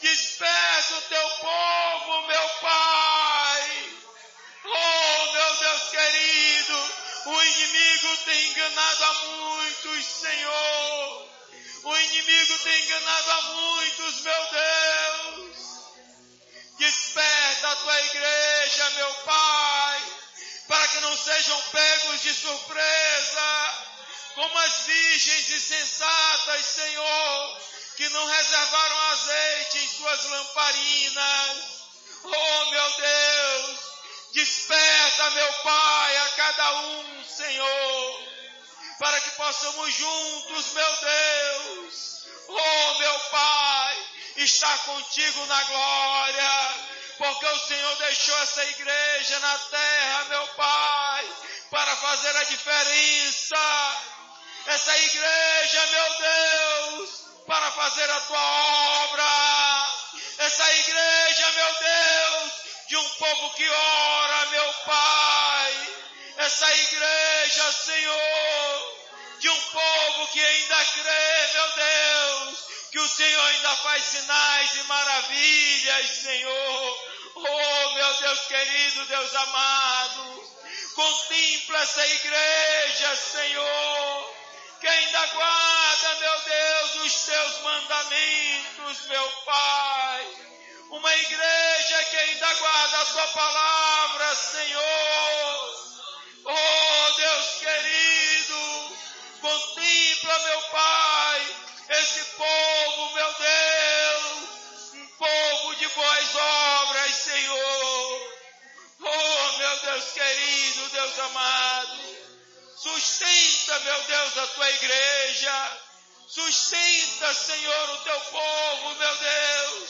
Desperta o teu povo, meu Pai. Oh, meu Deus querido, o inimigo tem enganado a muitos, Senhor. O inimigo tem enganado a muitos, meu Deus. Desperta a tua igreja, meu Pai, para que não sejam pegos de surpresa, como as virgens insensatas, Senhor, que não reservaram azeite em suas lamparinas. Oh, meu Deus, desperta, meu Pai, a cada um, Senhor, para que possamos juntos, meu Deus, oh, meu Pai, estar contigo na glória, porque o Senhor deixou essa igreja na terra, meu Pai, para fazer a diferença. Essa igreja, meu Deus, para fazer a tua obra. Essa igreja, meu Deus, de um povo que ora, meu Pai. Essa igreja, Senhor, de um povo que ainda crê, meu Deus, que o Senhor ainda faz sinais e maravilhas, Senhor. Oh, meu Deus querido, Deus amado, contempla essa igreja, Senhor, que ainda guarda, meu Deus, os teus mandamentos, meu Pai. Uma igreja que ainda guarda a tua palavra, Senhor. Oh, Deus querido, contempla, meu Pai, esse povo, meu Deus, um povo de boas obras, Senhor. Oh, meu Deus querido, Deus amado, sustenta, meu Deus, a tua igreja. Sustenta, Senhor, o teu povo, meu Deus.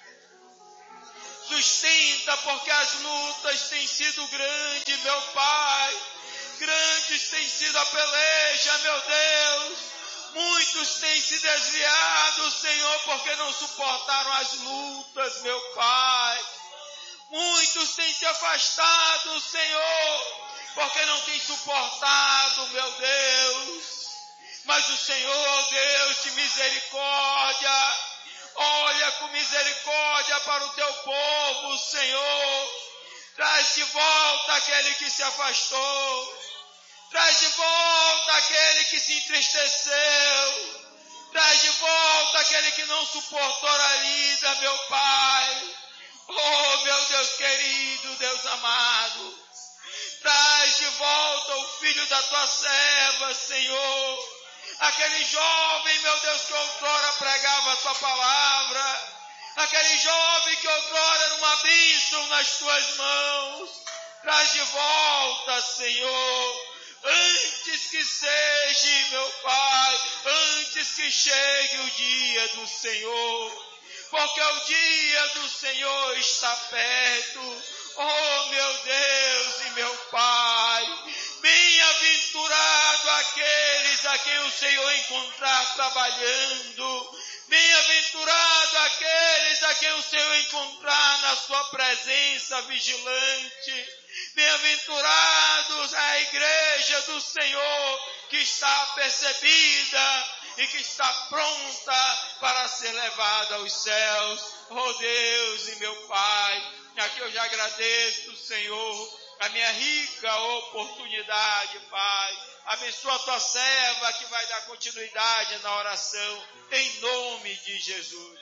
Sustenta, porque as lutas têm sido grandes, meu Pai. Grandes tem sido a peleja, meu Deus. Muitos têm se desviado, Senhor, porque não suportaram as lutas, meu Pai. Muitos têm se afastado, Senhor, porque não têm suportado, meu Deus. Mas o Senhor, Deus de misericórdia, olha com misericórdia para o teu povo, Senhor. Traz de volta aquele que se afastou. Traz de volta aquele que se entristeceu. Traz de volta aquele que não suportou a lida, meu Pai. Oh, meu Deus querido, Deus amado. Traz de volta o filho da tua serva, Senhor. Aquele jovem, meu Deus, que outrora pregava a tua palavra. Aquele jovem que outrora era uma bênção nas tuas mãos. Traz de volta, Senhor. Antes que seja, meu Pai, antes que chegue o dia do Senhor. Porque o dia do Senhor está perto. Oh, meu Deus e meu Pai, bem-aventurado aqueles a quem o Senhor encontrar trabalhando. Bem-aventurado aqueles a quem o Senhor encontrar na sua presença vigilante. Bem-aventurados a igreja do Senhor que está apercebida e que está pronta para ser levada aos céus. Oh Deus e meu Pai, aqui eu já agradeço, Senhor, a minha rica oportunidade, Pai. Abençoa a tua serva que vai dar continuidade na oração, em nome de Jesus.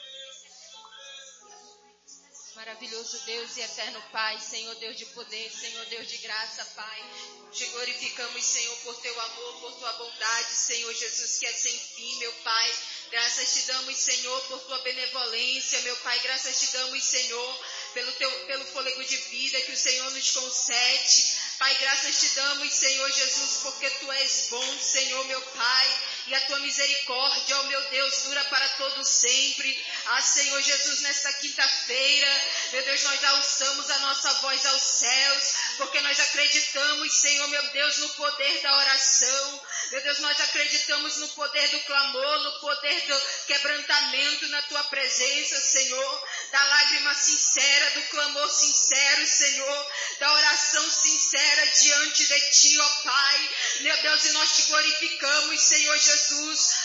Maravilhoso Deus e eterno Pai, Senhor Deus de poder, Senhor Deus de graça, Pai. Te glorificamos, Senhor, por teu amor, por tua bondade, Senhor Jesus, que é sem fim, meu Pai. Graças te damos, Senhor, por tua benevolência, meu Pai. Graças te damos, Senhor, pelo fôlego de vida que o Senhor nos concede. Pai, graças te damos, Senhor Jesus, porque tu és bom, Senhor, meu Pai. E a tua misericórdia, ó meu Deus, dura para todo sempre. Ah, Senhor Jesus, nesta quinta-feira, meu Deus, nós alçamos a nossa voz aos céus, porque nós acreditamos, Senhor, meu Deus, no poder da oração. Meu Deus, nós acreditamos no poder do clamor, no poder do quebrantamento na tua presença, Senhor, da lágrima sincera, do clamor sincero, Senhor, da oração sincera diante de ti, ó Pai. Meu Deus, e nós te glorificamos, Senhor Jesus,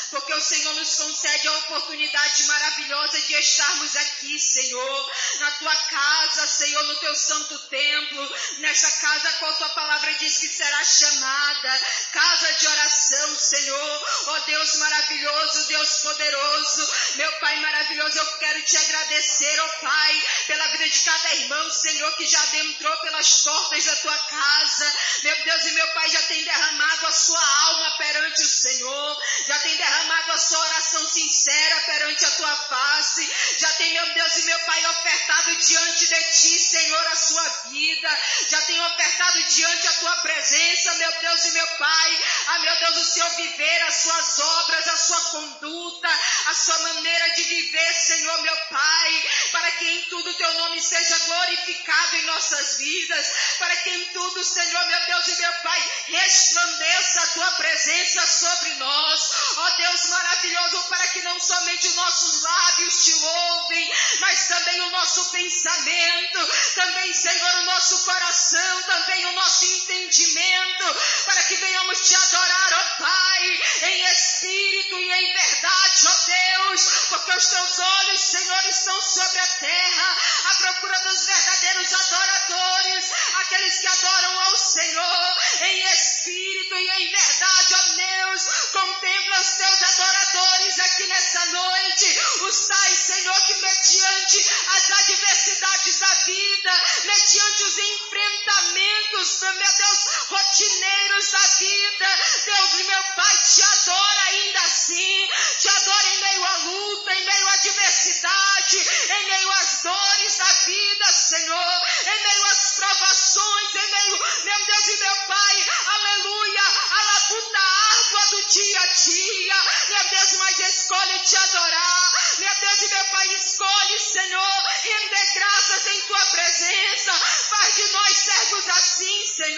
porque o Senhor nos concede a oportunidade maravilhosa de estarmos aqui, Senhor, na tua casa, Senhor, no teu santo templo, nessa casa qual tua palavra diz que será chamada casa de oração, Senhor. Ó Deus maravilhoso, Deus poderoso, meu Pai maravilhoso, eu quero te agradecer, ó Pai, pela vida de cada irmão, Senhor, que já adentrou pelas portas da tua casa, meu Deus e meu Pai, já tem derramado a sua alma perante o Senhor, já tem derramado a sua oração sincera perante a tua face, já tem, meu Deus e meu Pai, ofertado diante de ti, Senhor, a sua vida, já tem ofertado diante a tua presença, meu Deus e meu Pai, meu Deus, o seu viver, as suas obras, a sua conduta, a sua maneira de viver, Senhor, meu Pai, para que em tudo teu nome seja glorificado em nossas vidas, para que em tudo, Senhor, meu Deus e meu Pai, resplandeça a tua presença sobre nós, ó Deus maravilhoso, para que não somente os nossos lábios te louvem, mas também o nosso pensamento, também, Senhor, o nosso coração, também o nosso entendimento, para que venhamos te adorar, ó Pai, em espírito e em verdade, ó Deus, porque os teus olhos, Senhor, estão sobre a terra, à procura dos verdadeiros adoradores, aqueles que adoram ao Senhor, em espírito e em verdade, ó Deus, contempla os teus adoradores aqui nessa noite, os tais, Senhor, que mediante as adversidades da vida, mediante os enfrentamentos, meu Deus, rotineiros da vida, Deus e meu Pai, te adora ainda assim, te adora em meio à luta, em meio à adversidade, em meio às dores da vida, Senhor, em meio às provações, em meio, meu Deus e meu Pai, aleluia, à labuta árdua do dia a dia, meu Deus, mas escolhe te adorar, meu Deus e meu Pai, escolhe, Senhor, render graças em tua presença, faz de nós servos assim, Senhor.